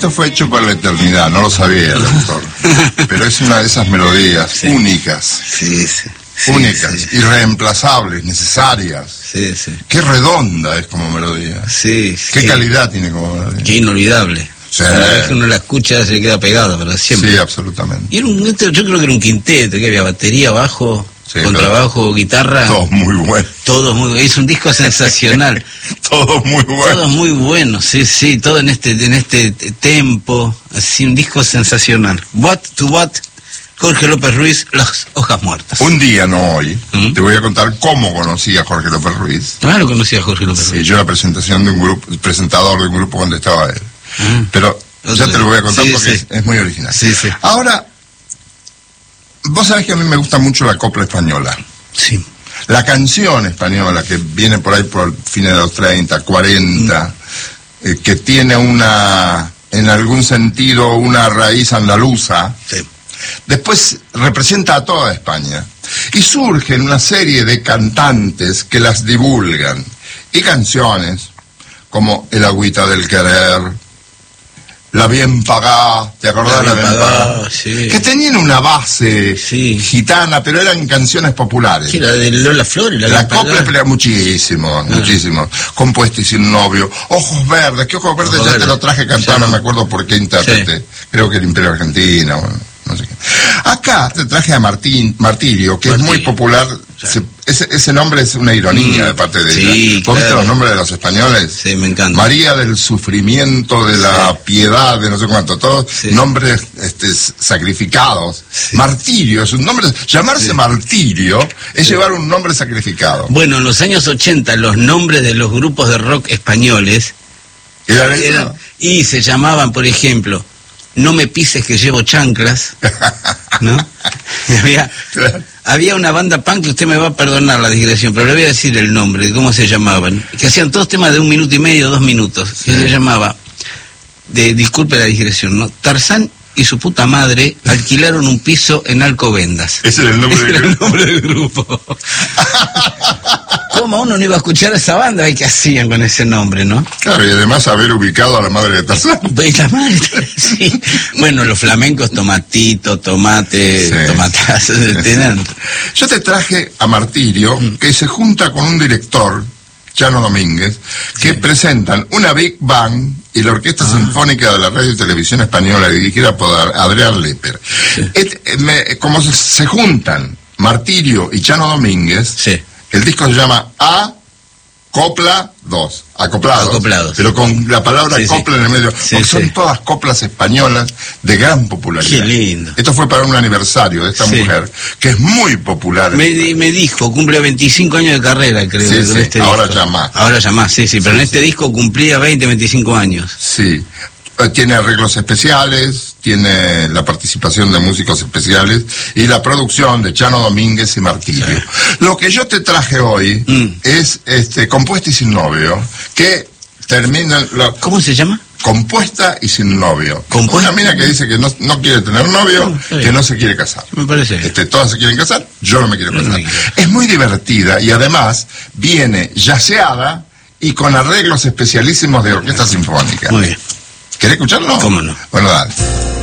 Esto fue hecho para la eternidad, no lo sabía el autor. Pero es una de esas melodías únicas. Únicas, irreemplazables, necesarias. Qué redonda es como melodía. Qué calidad tiene como melodía. Qué inolvidable. Una vez que uno la escucha se le queda pegado para siempre. Sí, absolutamente. Y yo creo que era un quinteto, que había batería, bajo, contrabajo, guitarra. Todos muy buenos. Todos muy buenos. Es un disco sensacional. Todos muy buenos. Todos muy buenos, sí, todo en este tempo, así un disco sensacional. What to What, Jorge López Ruiz, Las Hojas Muertas. Un día, no hoy, te voy a contar cómo conocí a Jorge López Ruiz. Claro, conocí a Jorge López Ruiz. Yo la presentación de un grupo, presentador de un grupo donde estaba él. Pero ya te lo voy a contar porque es muy original. Ahora, vos sabés que a mí me gusta mucho la copla española. Sí. La canción española que viene por ahí por fines de los 30, 40, que tiene en algún sentido, una raíz andaluza. Después representa a toda España. Y surgen una serie de cantantes que las divulgan. Y canciones como El Agüita del Querer, La Bien Pagá, ¿te acordás de La Bien Pagá? Sí. Que tenían una base gitana, pero eran canciones populares. Sí, la de Lola Flores. La copla pelea muchísimo. Compuesta y sin novio. Ojos Verdes, ¿qué Ojos Verdes? Ya te lo traje cantando, no me acuerdo por qué intérprete. Creo que el Imperio Argentina, bueno, no sé qué. Acá te traje a Martirio, que es muy popular. Ese nombre es una ironía de parte de ella. ¿Vos viste los nombres de los españoles? Sí, me encanta. María del Sufrimiento, de la Piedad, de no sé cuánto, todos nombres sacrificados. Martirio es un nombre, llamarse Martirio es llevar un nombre sacrificado. Bueno, en los años 80 los nombres de los grupos de rock españoles eran y se llamaban, por ejemplo, No me pises que llevo chanclas, ¿no? Había una banda punk, que usted me va a perdonar la digresión, pero le voy a decir el nombre, cómo se llamaban, que hacían todos temas de 1 minuto y medio, 2 minutos, que se llamaba, disculpe la digresión, ¿no? Tarzán y su puta madre alquilaron un piso en Alcobendas. Ese era el nombre del grupo. ¿Cómo uno no iba a escuchar a esa banda? ¿Y qué hacían con ese nombre, no? Claro, y además haber ubicado a la madre de Tarzán. La madre, sí. Bueno, los flamencos, tomatito, tomate, tomatazo. Yo te traje a Martirio, que se junta con un director, Chano Domínguez, que presentan una Big Bang y la Orquesta Sinfónica de la Radio y Televisión Española, dirigida por Adrián Lepper. Como se juntan Martirio y Chano Domínguez, el disco se llama Copla 2, acoplados, pero con la palabra copla en el medio, porque son todas coplas españolas de gran popularidad. Qué lindo. Esto fue para un aniversario de esta mujer, que es muy popular. Me dijo, cumple 25 años de carrera, creo. Ahora ya más. Ahora ya más, pero en este disco cumplía 20, 25 años. Sí. Tiene arreglos especiales, tiene la participación de músicos especiales y la producción de Chano Domínguez y Martirio. Lo que yo te traje hoy es Compuesta y sin novio, que termina... ¿Cómo se llama? Compuesta y sin novio. Una mina que dice que no quiere tener novio, que no se quiere casar. Me parece. Todas se quieren casar, yo no me quiero casar. Es muy divertida y además viene yaceada y con arreglos especialísimos de orquesta sinfónica. Muy bien. ¿Querés escucharlo? ¿Cómo no? Bueno, dale.